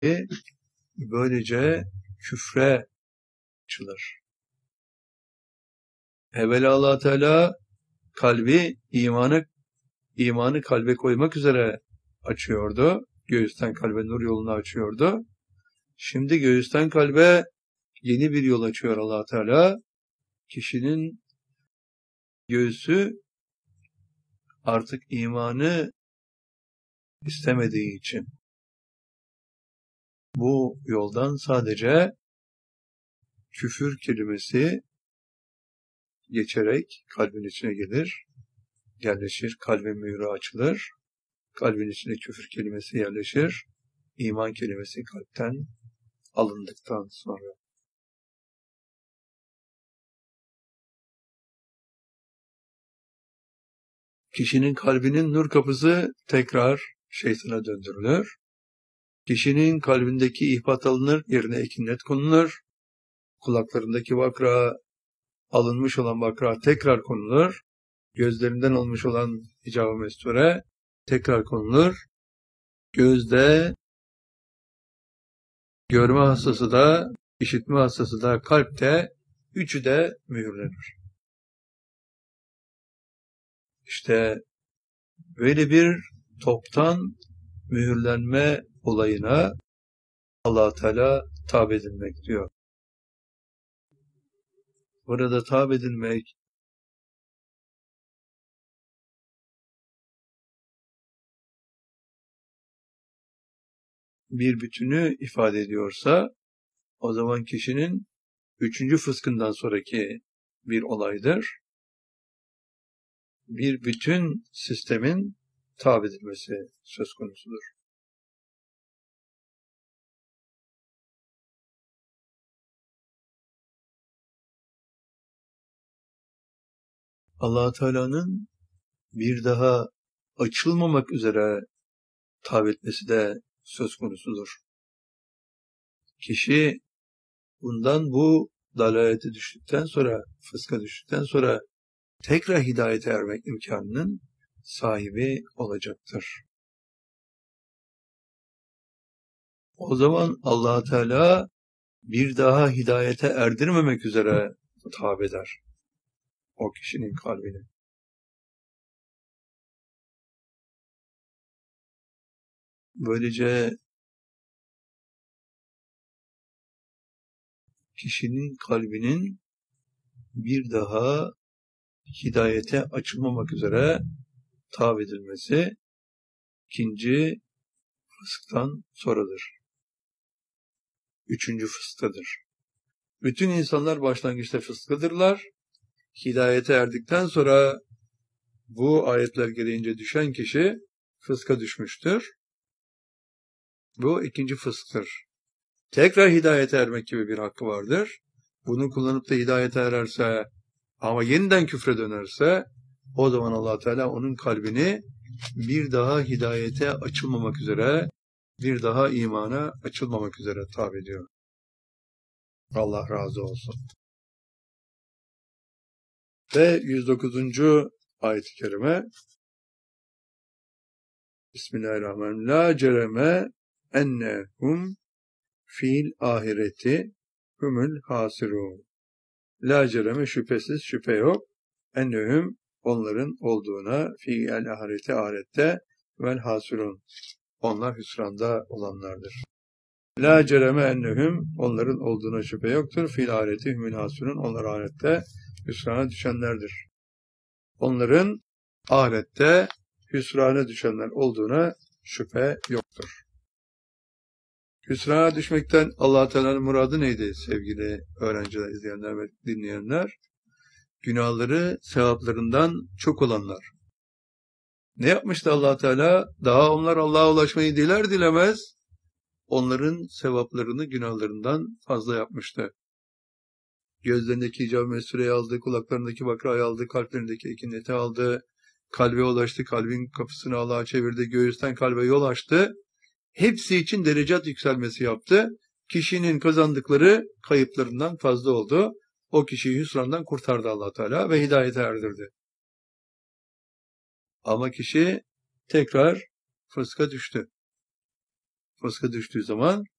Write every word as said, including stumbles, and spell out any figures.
böylece küfre açılır. Evvela Allah Teala kalbi imanı imanı kalbe koymak üzere açıyordu. Göğüsten kalbe nur yolunu açıyordu. Şimdi göğüsten kalbe yeni bir yol açıyor Allah Teala. Kişinin göğsü artık imanı istemediği için bu yoldan sadece küfür kelimesi geçerek kalbin içine gelir, yerleşir, kalbin mührü açılır, kalbin içine küfür kelimesi yerleşir, iman kelimesi kalpten alındıktan sonra. Kişinin kalbinin nur kapısı tekrar şeytana döndürülür. Kişinin kalbindeki ihbat alınır, yerine ekinnet konulur. Kulaklarındaki vakra, alınmış olan vakra tekrar konulur. Gözlerinden alınmış olan icab-ı mesture tekrar konulur. Gözde, görme hastası da, işitme hastası da, kalpte, üçü de mühürlenir. İşte böyle bir toptan mühürlenme olayına Allah Teala tabi edilmek diyor. Burada tabi edilmek bir bütünü ifade ediyorsa o zaman kişinin üçüncü fıskından sonraki bir olaydır. Bir bütün sistemin tabi edilmesi söz konusudur. Allah Teala'nın bir daha açılmamak üzere tabi etmesi de söz konusudur. Kişi bundan bu dalalete düştükten sonra, fıska düştükten sonra tekrar hidayete ermek imkanının sahibi olacaktır. O zaman Allah Teala bir daha hidayete erdirmemek üzere tabi eder o kişinin kalbini. Böylece kişinin kalbinin bir daha hidayete açılmamak üzere tabi edilmesi ikinci fısktan sonradır. Üçüncü fıskadır. Bütün insanlar başlangıçta fıskadırlar. Hidayete erdikten sonra bu ayetler gereğince düşen kişi fıska düşmüştür. Bu ikinci fısktır. Tekrar hidayete ermek gibi bir hakkı vardır. Bunu kullanıp da hidayete ererse ama yeniden küfre dönerse o zaman Allah Teala onun kalbini bir daha hidayete açılmamak üzere, bir daha imana açılmamak üzere tabi ediyor. Allah razı olsun. Ve yüz dokuzuncu ayet-i kerime Bismillahirrahmanirrahim. La cereme ennehum fil ahireti humul hasirun. La cereme şüphesiz şüphe yok. Ennehum onların olduğuna fi'el ahireti ahirette vel hasirun. Onlar hüsranda olanlardır. La cereme ennehum onların olduğuna şüphe yoktur. Fil ahireti humul hasirun. Onlar ahirette hüsrana düşenlerdir. Onların ahirette hüsrana düşenler olduğuna şüphe yoktur. Hüsrana düşmekten Allah Teala'nın muradı neydi sevgili öğrenciler, izleyenler ve dinleyenler? Günahları sevaplarından çok olanlar. Ne yapmıştı Allah Teala? Daha onlar Allah'a ulaşmayı diler dilemez onların sevaplarını günahlarından fazla yapmıştı. Gözlerindeki icab-ı messureyi aldı, kulaklarındaki vakrayı aldı, kalplerindeki ekineti aldı, kalbe ulaştı, kalbin kapısını Allah'a çevirdi, göğüsten kalbe yol açtı. Hepsi için derecat yükselmesi yaptı. Kişinin kazandıkları kayıplarından fazla oldu. O kişiyi hüsrandan kurtardı Allah Teala ve hidayete erdirdi. Ama kişi tekrar fıska düştü. baskı düştüğü zaman